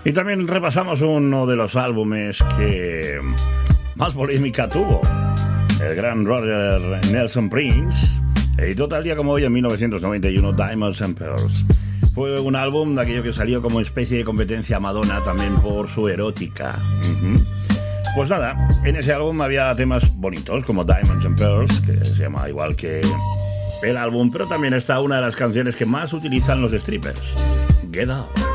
Y también repasamos uno de los álbumes que más polémica tuvo. El gran Roger Nelson Prince editó tal día como hoy en 1991 Diamonds and Pearls. Fue un álbum de aquello que salió como especie de competencia a Madonna también por su erótica. Pues nada, en ese álbum había temas bonitos como Diamonds and Pearls, que se llama igual que el álbum, pero también está una de las canciones que más utilizan los strippers, Get Out.